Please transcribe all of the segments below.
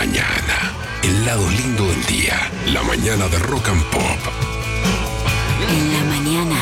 mañana. El lado lindo del día. La mañana de Rock and Pop. En la mañana,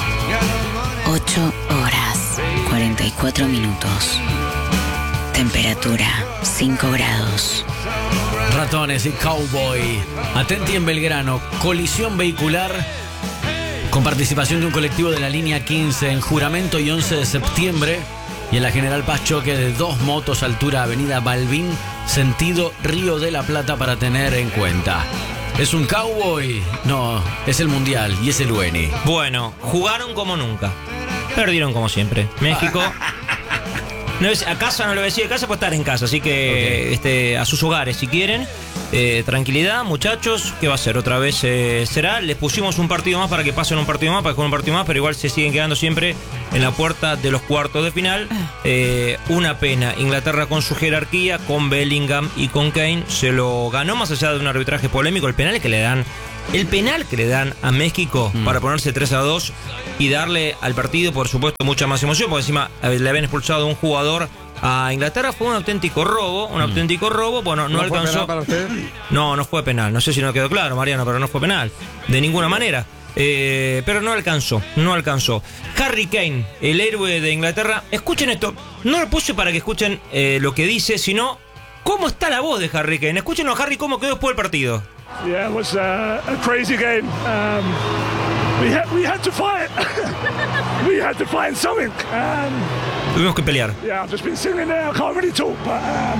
8 horas, 44 minutos. Temperatura, 5 grados. Ratones y Cowboy. Atenti en Belgrano. Colisión vehicular con participación de un colectivo de la línea 15 en Juramento y 11 de septiembre. Y en la General Paz, choque de 2 motos altura Avenida Balbín, sentido Río de la Plata, para tener en cuenta. ¿Es un cowboy? No, es el Mundial y es el UNI. Bueno, jugaron como nunca. Perdieron como siempre. México. No es, a casa no lo voy a decir de casa, puede estar en casa. Así que a sus hogares si quieren. Tranquilidad, muchachos. ¿Qué va a ser? Otra vez será. Les pusimos un partido más para que pasen un partido más, para que jueguen un partido más, pero igual se siguen quedando siempre en la puerta de los cuartos de final. Una pena. Inglaterra con su jerarquía, con Bellingham y con Kane, se lo ganó, más allá de un arbitraje polémico. El penal que le dan a México para ponerse 3-2 y darle al partido, por supuesto, mucha más emoción, porque encima le habían expulsado a un jugador a Inglaterra. Fue un auténtico robo, Bueno, no alcanzó. ¿Para usted? No fue penal. No sé si no quedó claro, Mariano, pero no fue penal. De ninguna manera. Pero no alcanzó. Harry Kane, el héroe de Inglaterra. Escuchen esto. No lo puse para que escuchen lo que dice, sino cómo está la voz de Harry Kane. Escúchenlo a Harry cómo quedó después del partido. Yeah, it was a crazy game. We had to fight. We had to find something. Tuvimos que pelear. Yeah, I've just been sitting there. I can't really talk, but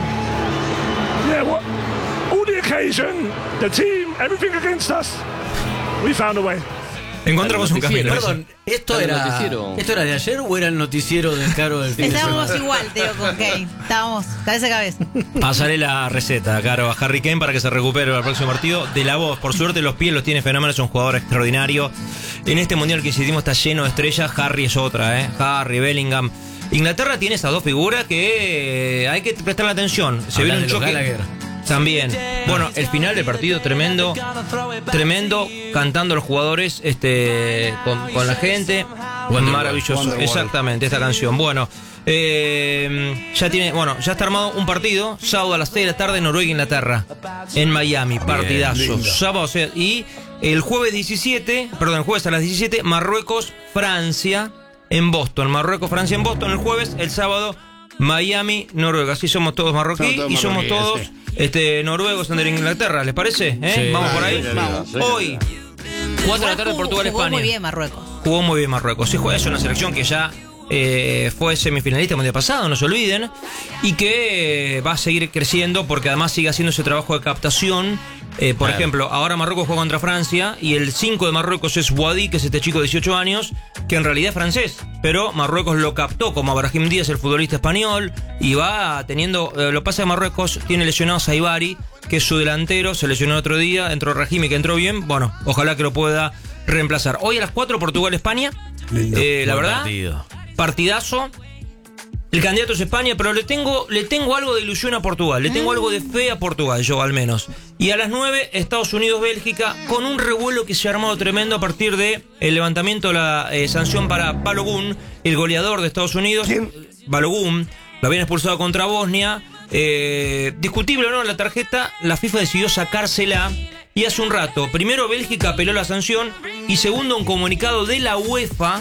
all the occasion, the team, everything against us, we found a way. Encontramos un camino. Perdón, ¿esto era de ayer o era el noticiero de Caro del fin de semana? Estábamos igual, Teo, con Kane. Estábamos cabeza a cabeza. Pasaré la receta, Caro, a Harry Kane para que se recupere para el próximo partido. De la voz, por suerte los pies los tiene fenómenos, es un jugador extraordinario. En este mundial que hicimos está lleno de estrellas. Harry es otra, Harry, Bellingham. Inglaterra tiene esas dos figuras que hay que prestarle atención. Se viene un choque. Gallagher. También. Bueno, el final del partido tremendo, cantando los jugadores con la gente. Maravilloso. Exactamente, esta canción. Bueno, ya está armado un partido, sábado a las 6 de la tarde, Noruega-Inglaterra, en Miami, partidazo. Sábado, y el jueves a las 17, Marruecos-Francia en Boston. Marruecos-Francia en Boston el jueves, el sábado Miami-Noruega. Así somos todos marroquí y somos todos noruegos en Inglaterra, ¿les parece? Sí, vamos por ahí. Vamos. Hoy 4 de la tarde, Portugal-España. Jugó muy bien Marruecos. Sí, es una selección que ya fue semifinalista el mundial pasado, no se olviden, y que va a seguir creciendo porque además sigue haciendo ese trabajo de captación. Por ejemplo, ahora Marruecos juega contra Francia y el 5 de Marruecos es Wadi, que es este chico de 18 años, que en realidad es francés, pero Marruecos lo captó como a Brahim Díaz, el futbolista español, y va teniendo. Lo pasa de Marruecos, tiene lesionado a Saibari, que es su delantero, se lesionó el otro día, entró Rahimi, que entró bien. Bueno, ojalá que lo pueda reemplazar. Hoy a las 4, Portugal-España. La verdad, partidazo. El candidato es España, pero le tengo algo de ilusión a Portugal. Le tengo algo de fe a Portugal, yo al menos. Y a las 9, Estados Unidos-Bélgica, con un revuelo que se ha armado tremendo a partir de el levantamiento de la sanción para Balogun, el goleador de Estados Unidos. Balogun, lo habían expulsado contra Bosnia. Discutible o no la tarjeta, la FIFA decidió sacársela. Y hace un rato, primero Bélgica apeló la sanción y segundo un comunicado de la UEFA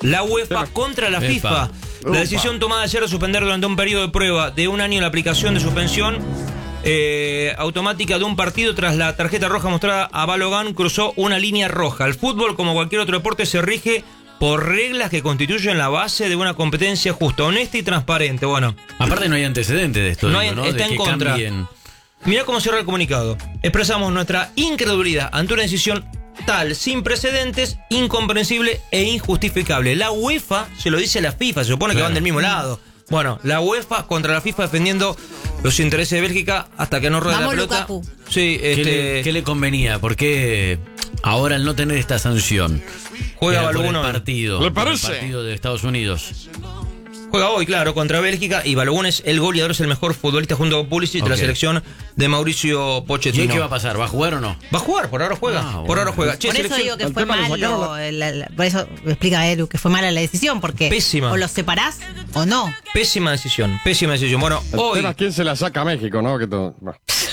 contra la FIFA. La decisión tomada ayer de suspender durante un periodo de prueba de 1 año la aplicación de suspensión automática de un partido tras la tarjeta roja mostrada a Balogun cruzó una línea roja. El fútbol, como cualquier otro deporte, se rige por reglas que constituyen la base de una competencia justa, honesta y transparente. Bueno, aparte no hay antecedentes de esto. Está en contra. Mirá cómo cierra el comunicado. Expresamos nuestra incredulidad ante una decisión tal, sin precedentes, incomprensible e injustificable. La UEFA se lo dice a la FIFA, se supone que van del mismo lado. Bueno, la UEFA contra la FIFA defendiendo los intereses de Bélgica hasta que no ruede la pelota. Lukaku. Sí, ¿Qué le convenía? Porque ahora al no tener esta sanción juega Balogun el partido. ¿Le parece? El partido de Estados Unidos. Juega hoy, claro, contra Bélgica, y Balogun es el goleador, es el mejor futbolista junto con Pulisic de la selección de Mauricio Pochettino. ¿Y qué va a pasar? ¿Va a jugar o no? Va a jugar, por ahora juega. Por ahora juega. Por eso digo que fue malo. Por eso explica Edu que fue mala la decisión, porque pésima. O los separás o no. Pésima decisión. Bueno, hoy. ¿A quién se la saca a México, no? Que todo. Bueno.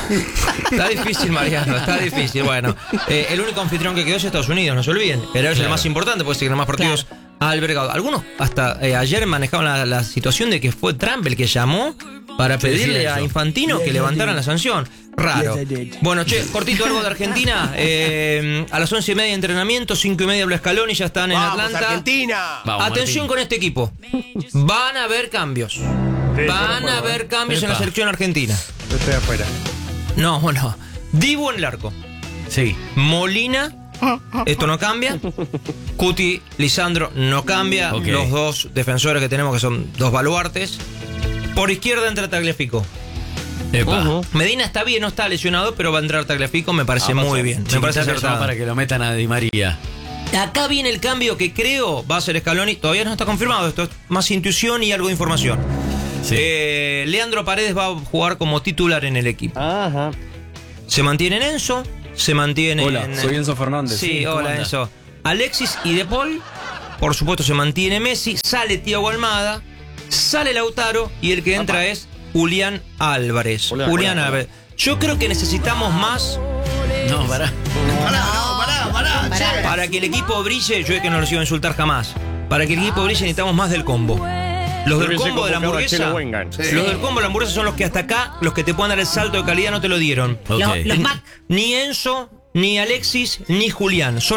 Está difícil, Mariano, está difícil. Bueno, el único anfitrión que quedó es Estados Unidos, no se olviden. Pero es el más importante, porque tiene más partidos albergados. Algunos hasta ayer manejaban la situación de que fue Trump el que llamó para pedirle a Infantino que levantaran la sanción. Raro. Bueno, cortito algo de Argentina. A las 11:30 entrenamiento, 5:30 habla Scaloni, ya están en Atlanta. Argentina! Vamos, Atención Martín. con este equipo. Van a haber cambios. Van a haber cambios en la selección argentina. Yo estoy afuera. No, bueno. Dibu en el arco. Sí. Molina, esto no cambia. Cuti, Lisandro, no cambia. Ok. Los dos defensores que tenemos, que son dos baluartes. Por izquierda entra Tagliafico. Epa. Medina está bien, no está lesionado, pero va a entrar Tagliafico, me parece muy bien. Me parece acertado. para que lo metan a Di María. Acá viene el cambio que creo va a ser Scaloni. Todavía no está confirmado, esto es más intuición y algo de información. Sí. Leandro Paredes va a jugar como titular en el equipo. Ajá. Se mantiene en Enzo, se mantiene Hola, en... soy Enzo Fernández. Sí, ¿cómo hola anda? Enzo. Alexis y De Paul, por supuesto se mantiene Messi, sale Thiago Almada, sale Lautaro y el que entra es Julián Álvarez. Julián Álvarez. Yo creo que necesitamos más No, pará. Pará. para que el equipo brille. Yo es que no los iba a insultar jamás. Para que el equipo brille necesitamos más del combo. Los del combo de la hamburguesa. Los del combo de la hamburguesa son los que hasta acá, los que te puedan dar el salto de calidad no te lo dieron. Ok. Los Mac. Ni Enzo, ni Alexis, ni Julián. Son